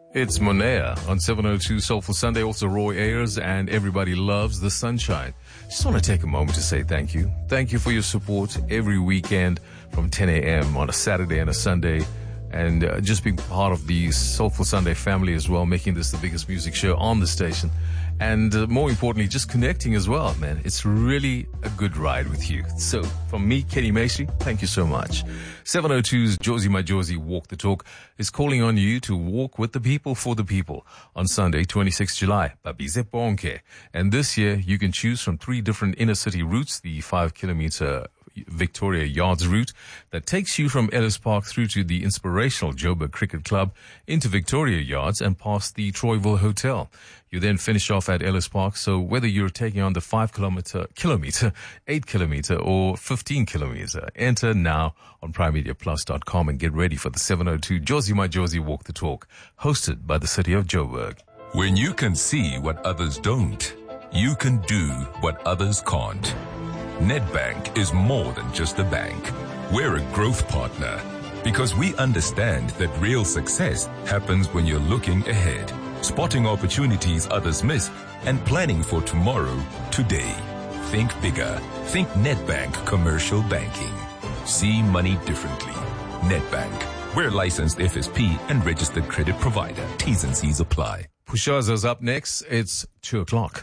It's Monea on 702 Soulful Sunday. Also Roy Ayers, and everybody loves the sunshine. Just want to take a moment to say thank you. Thank you for your support every weekend from 10 a.m. on a Saturday and a Sunday. And just being part of the Soulful Sunday family as well, making this the biggest music show on the station. And more importantly, just connecting as well, man. It's really a good ride with you. So from me, Kenny Macy, thank you so much. 702's Josie My Josie Walk the Talk is calling on you to walk with the people for the people on Sunday, 26 July, Babize Bonke. And this year, you can choose from 3 different inner city routes, the 5-kilometer Victoria Yards route that takes you from Ellis Park through to the inspirational Joburg Cricket Club into Victoria Yards and past the Troyville Hotel. You then finish off at Ellis Park. So whether you're taking on the 5-kilometer, 8-kilometer or 15-kilometer, enter now on primemediaplus.com and get ready for the 702 Josie My Josie Walk the Talk, hosted by the city of Joburg. When you can see what others don't, you can do what others can't. Nedbank is more than just a bank. We're a growth partner because we understand that real success happens when you're looking ahead, spotting opportunities others miss, and planning for tomorrow today. Think bigger. Think Nedbank Commercial Banking. See money differently. Nedbank. We're a licensed FSP and registered credit provider. T's and C's apply. Pushaza's up next. It's 2 o'clock.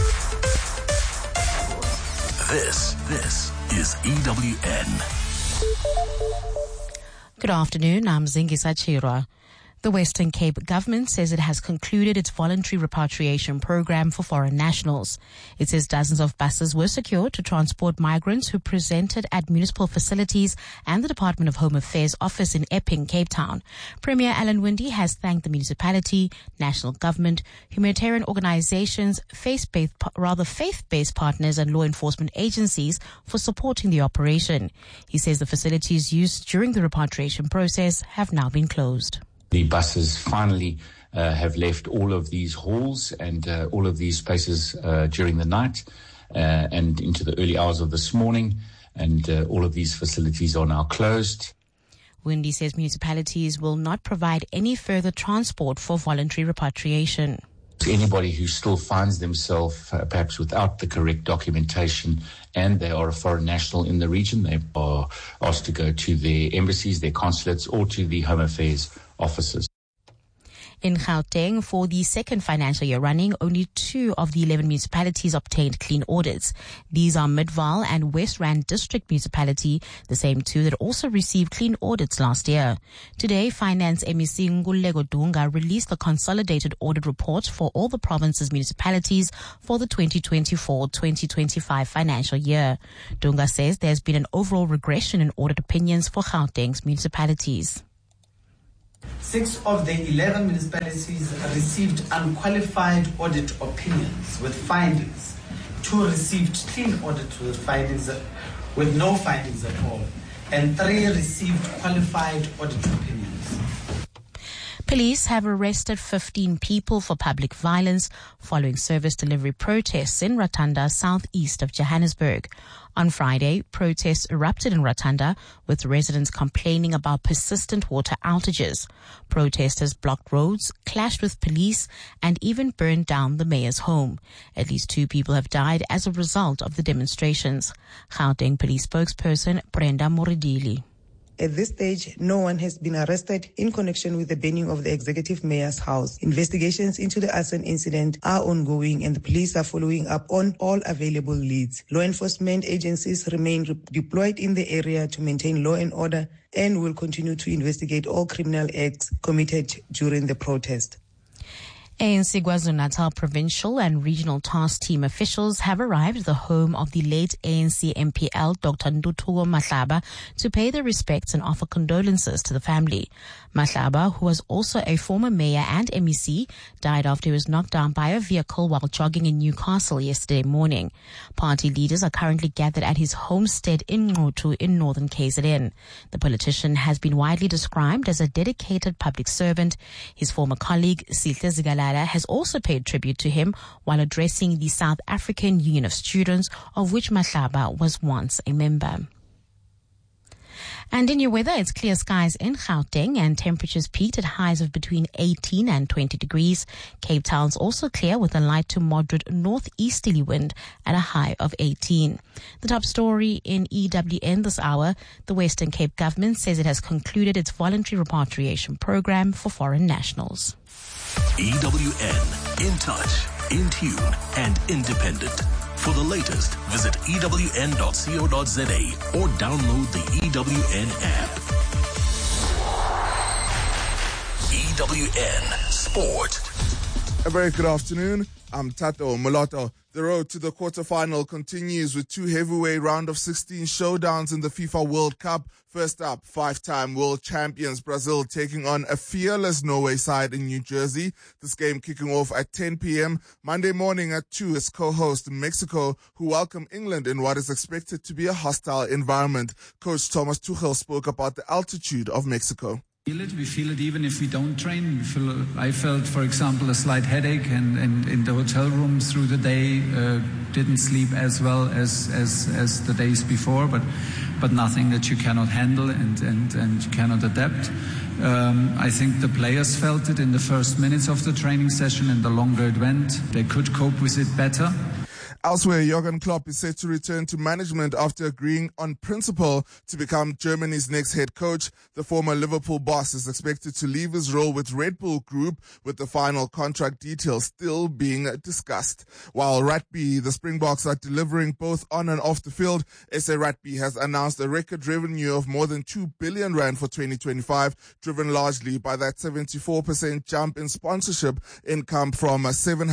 This is EWN. Good afternoon, I'm Zingisa Chirwa. The Western Cape government says it has concluded its voluntary repatriation program for foreign nationals. It says dozens of buses were secured to transport migrants who presented at municipal facilities and the Department of Home Affairs office in Epping, Cape Town. Premier Alan Winde has thanked the municipality, national government, humanitarian organizations, faith-based partners and law enforcement agencies for supporting the operation. He says the facilities used during the repatriation process have now been closed. The buses finally have left all of these halls and all of these spaces during the night and into the early hours of this morning, and all of these facilities are now closed. Winde says municipalities will not provide any further transport for voluntary repatriation. Anybody who still finds themselves perhaps without the correct documentation and they are a foreign national in the region, they are asked to go to their embassies, their consulates, or to the Home Affairs offices. In Gauteng, for the second financial year running, only 2 of the 11 municipalities obtained clean audits. These are Midvaal and West Rand District Municipality, the same 2 that also received clean audits last year. Today, Finance MEC Ngulego Dunga released the consolidated audit report for all the province's municipalities for the 2024-2025 financial year. Dunga says there's been an overall regression in audit opinions for Gauteng's municipalities. 6 of the 11 municipalities received unqualified audit opinions with findings. 2 received clean audit with findings, with no findings at all. And 3 received qualified audit opinions. Police have arrested 15 people for public violence following service delivery protests in Ratanda, southeast of Johannesburg. On Friday, protests erupted in Ratanda, with residents complaining about persistent water outages. Protesters blocked roads, clashed with police, and even burned down the mayor's home. At least 2 people have died as a result of the demonstrations. Gauteng police spokesperson Brenda Moridili. At this stage, no one has been arrested in connection with the burning of the executive mayor's house. Investigations into the arson incident are ongoing and the police are following up on all available leads. Law enforcement agencies remain deployed in the area to maintain law and order and will continue to investigate all criminal acts committed during the protest. ANC KwaZulu-Natal provincial and regional task team officials have arrived at the home of the late ANC MPL Dr. Ntuthuko Mahlaba to pay their respects and offer condolences to the family. Mahlaba, who was also a former mayor and MEC, died after he was knocked down by a vehicle while jogging in Newcastle yesterday morning. Party leaders are currently gathered at his homestead in Nquthu in northern KZN. The politician has been widely described as a dedicated public servant. His former colleague, Sihle Zikalala, has also paid tribute to him while addressing the South African Union of Students, of which Mahlaba was once a member. And in your weather, it's clear skies in Gauteng and temperatures peaked at highs of between 18 and 20 degrees. Cape Town's also clear with a light to moderate northeasterly wind at a high of 18. The top story in EWN this hour, the Western Cape government says it has concluded its voluntary repatriation program for foreign nationals. EWN, in touch, in tune, and independent. For the latest, visit ewn.co.za or download the EWN app. EWN Sport. A very good afternoon. I'm Tato Moloto. The road to the quarterfinal continues with two heavyweight round of 16 showdowns in the FIFA World Cup. First up, five-time world champions Brazil taking on a fearless Norway side in New Jersey. This game kicking off at 10 p.m. Monday morning at 2 is co-host Mexico, who welcome England in what is expected to be a hostile environment. Coach Thomas Tuchel spoke about the altitude of Mexico. We feel it even if we don't train. I felt, for example, a slight headache and in the hotel room through the day, didn't sleep as well as the days before, but nothing that you cannot handle and you cannot adapt. I think the players felt it in the first minutes of the training session, and the longer it went, they could cope with it better. Elsewhere, Jurgen Klopp is set to return to management after agreeing on principle to become Germany's next head coach. The former Liverpool boss is expected to leave his role with Red Bull Group, with the final contract details still being discussed. While rugby, the Springboks are delivering both on and off the field. SA Rugby has announced a record revenue of more than 2 billion rand for 2025, driven largely by that 74% jump in sponsorship income from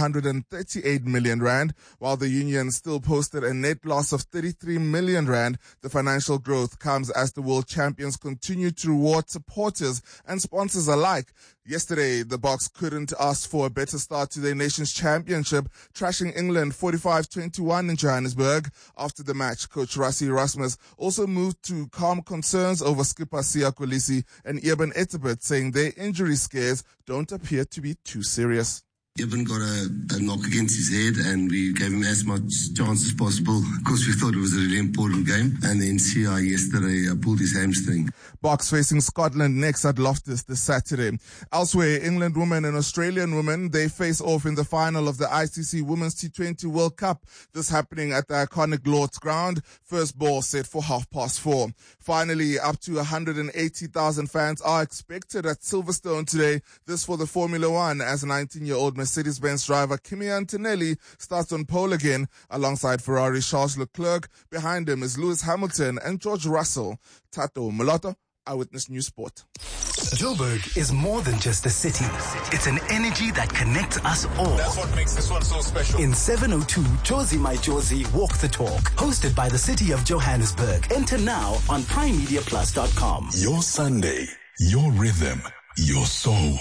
738 million rand, while the Union still posted a net loss of 33 million rand. The financial growth comes as the world champions continue to reward supporters and sponsors alike. Yesterday, the Boks couldn't ask for a better start to their nation's championship, trashing England 45-21 in Johannesburg. After the match, Coach Rassie Erasmus also moved to calm concerns over skipper Siya Kolisi and Eben Etzebeth, saying their injury scares don't appear to be too serious. Eben got a knock against his head and we gave him as much chance as possible. Of course, we thought it was a really important game. And then Sia yesterday pulled his hamstring. Boks facing Scotland next at Loftus this Saturday. Elsewhere, England women and Australian women, they face off in the final of the ICC Women's T20 World Cup. This happening at the iconic Lord's Ground. First ball set for 4:30. Finally, up to 180,000 fans are expected at Silverstone today. This for the Formula One, as 19-year-old Mercedes-Benz driver Kimi Antonelli starts on pole again alongside Ferrari Charles Leclerc. Behind him is Lewis Hamilton and George Russell. Tato Moloto, Eyewitness News Sport. Joburg is more than just a city. It's an energy that connects us all. That's what makes this one so special. In 702, Josie My Josie Walk the Talk, hosted by the City of Johannesburg. Enter now on PrimeMediaPlus.com. Your Sunday, your rhythm, your soul.